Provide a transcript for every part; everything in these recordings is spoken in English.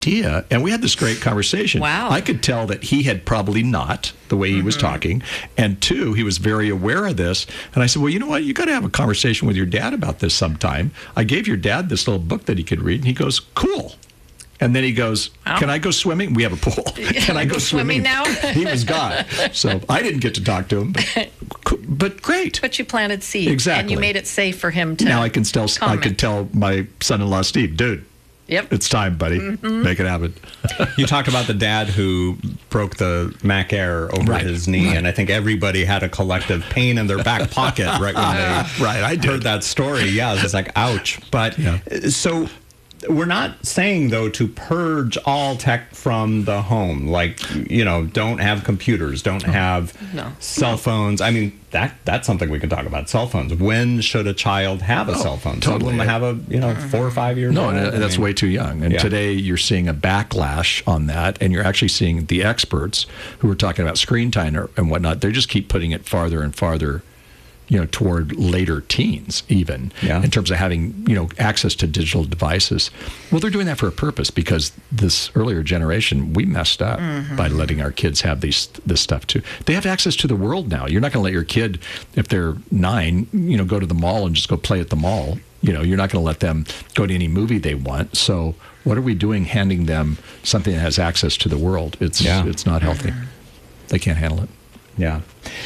idea. And we had this great conversation. Wow. I could tell that he had probably not, the way he was talking. And two, he was very aware of this. And I said, well, you know what? You got to have a conversation with your dad about this sometime. I gave your dad this little book that he could read. And he goes, cool. And then he goes, can I go swimming? We have a pool. Can I go swimming now? He was gone. So I didn't get to talk to him. But great. But you planted seeds. Exactly. And you made it safe for him to Now I can tell my son-in-law, Steve, dude, Yep. it's time, buddy. Make it happen. You talked about the dad who broke the Mac Air over his knee, and I think everybody had a collective pain in their back pocket right when they I heard that story. Yeah, it was like, ouch. But so we're not saying, though, to purge all tech from the home. Like, you know, don't have computers, don't have cell phones. I mean, that's something we can talk about, cell phones. When should a child have a cell phone? Some of them have a, 4 or 5 years old. No, that's way too young. And today you're seeing a backlash on that, and you're actually seeing the experts who are talking about screen time and whatnot. They just keep putting it farther and farther, toward later teens even, in terms of having, access to digital devices. Well, they're doing that for a purpose, because this earlier generation, we messed up by letting our kids have this stuff too. They have access to the world now. You're not going to let your kid, if they're 9, go to the mall and just go play at the mall. You're not going to let them go to any movie they want. So what are we doing handing them something that has access to the world? It's not healthy. They can't handle it. Yeah.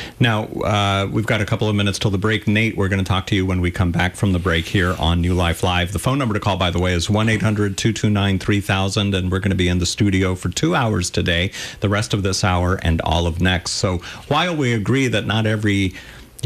Now, we've got a couple of minutes till the break. Nate, we're going to talk to you when we come back from the break here on New Life Live. The phone number to call, by the way, is 1-800-229-3000, and we're going to be in the studio for 2 hours today, the rest of this hour and all of next. So while we agree that not every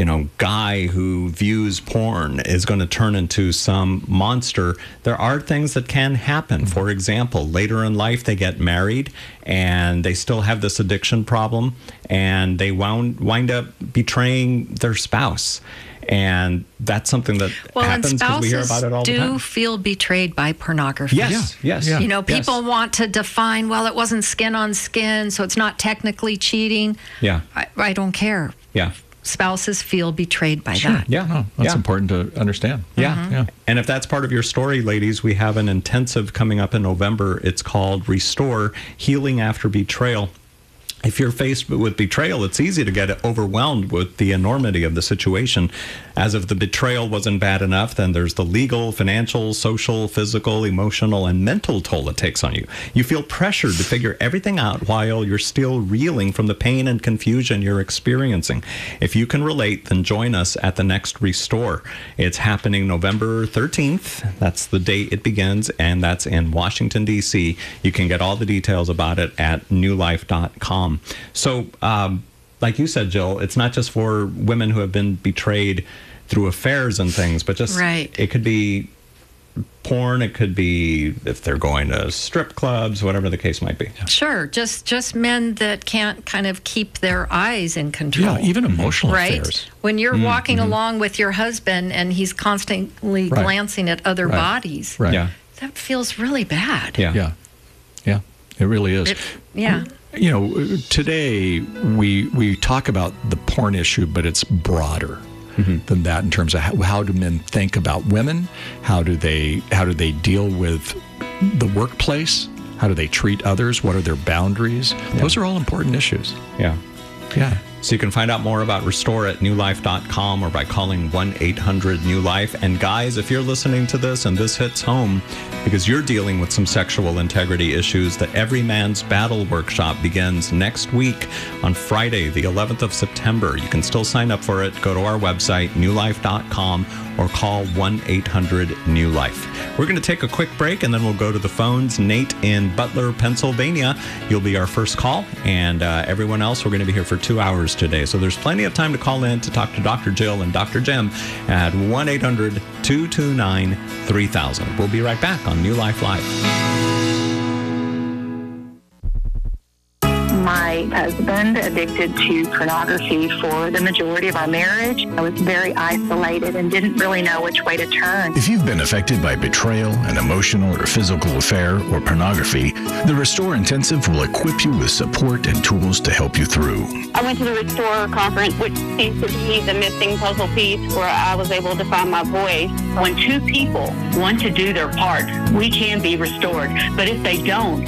guy who views porn is going to turn into some monster, there are things that can happen. For example, later in life, they get married and they still have this addiction problem, and they wind up betraying their spouse. And that's something that happens because we hear about it all the time. Spouses do feel betrayed by pornography. Yes. People want to define, well, it wasn't skin on skin, so it's not technically cheating. Yeah. I don't care. Yeah. Spouses feel betrayed by that. Yeah, that's important to understand. Yeah. And if that's part of your story, ladies, we have an intensive coming up in November. It's called Restore: Healing After Betrayal. If you're faced with betrayal, it's easy to get overwhelmed with the enormity of the situation. As if the betrayal wasn't bad enough, then there's the legal, financial, social, physical, emotional, and mental toll it takes on you. You feel pressured to figure everything out while you're still reeling from the pain and confusion you're experiencing. If you can relate, then join us at the next Restore. It's happening November 13th. That's the date it begins, and that's in Washington, D.C. You can get all the details about it at newlife.com. So, like you said, Jill, it's not just for women who have been betrayed through affairs and things, but just it could be porn, it could be if they're going to strip clubs, whatever the case might be. Sure, just men that can't kind of keep their eyes in control. Yeah, even emotional affairs. When you're walking along with your husband and he's constantly glancing at other bodies, that feels really bad. Yeah, it really is. Today we talk about the porn issue, but it's broader than that in terms of how do men think about women? How do they deal with the workplace? How do they treat others? What are their boundaries? Those are all important issues. Yeah. So you can find out more about Restore at newlife.com or by calling 1-800-NEW-LIFE. And guys, if you're listening to this and this hits home because you're dealing with some sexual integrity issues, the Every Man's Battle workshop begins next week on Friday, the 11th of September. You can still sign up for it. Go to our website, newlife.com, or call 1-800-NEW-LIFE. We're going to take a quick break, and then we'll go to the phones. Nate in Butler, Pennsylvania, you'll be our first call, and everyone else, we're going to be here for 2 hours today. So there's plenty of time to call in to talk to Dr. Jill and Dr. Jim at 1-800-229-3000. We'll be right back on New Life Live. my husband addicted to pornography for the majority of our marriage. I was very isolated and didn't really know which way to turn. If you've been affected by betrayal, an emotional or physical affair, or pornography, the Restore Intensive will equip you with support and tools to help you through. I went to the Restore conference, which seems to be the missing puzzle piece where I was able to find my voice. When two people want to do their part, we can be restored. But if they don't,